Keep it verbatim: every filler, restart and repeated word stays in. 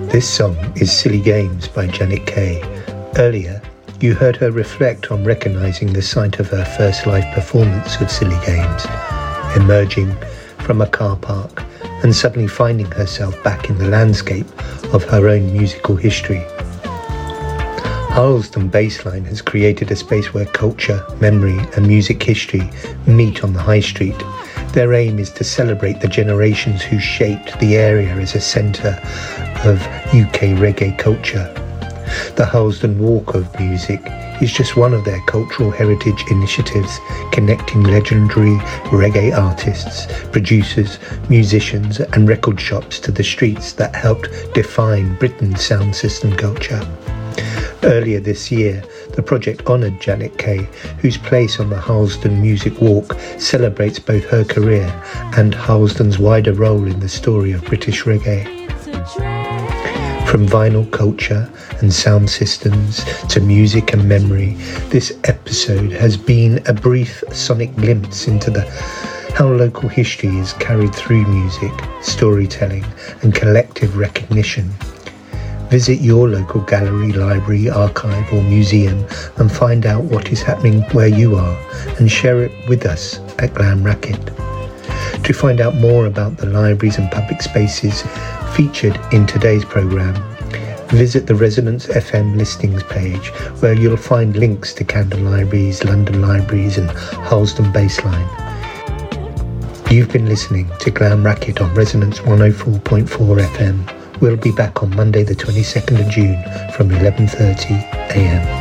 This song is Silly Games by Janet Kay. Earlier, you heard her reflect on recognising the site of her first live performance of Silly Games, emerging from a car park and suddenly finding herself back in the landscape of her own musical history. Harlesden Bassline has created a space where culture, memory and music history meet on the high street. Their aim is to celebrate the generations who shaped the area as a centre of U K reggae culture. The Harlesden Walk of Music is just one of their cultural heritage initiatives, connecting legendary reggae artists, producers, musicians and record shops to the streets that helped define Britain's sound system culture. Earlier this year, the project honoured Janet Kay, whose place on the Harlesden Music Walk celebrates both her career and Harlesden's wider role in the story of British reggae. From vinyl culture and sound systems to music and memory, this episode has been a brief sonic glimpse into the how local history is carried through music, storytelling and collective recognition. Visit your local gallery, library, archive or museum and find out what is happening where you are and share it with us at Glam Racket. To find out more about the libraries and public spaces featured in today's programme, visit the Resonance F M listings page where you'll find links to Camden Libraries, London Libraries and Harlesden Bassline. You've been listening to Glam Racket on Resonance one oh four point four F M. We'll be back on Monday the twenty-second of June from eleven thirty a m.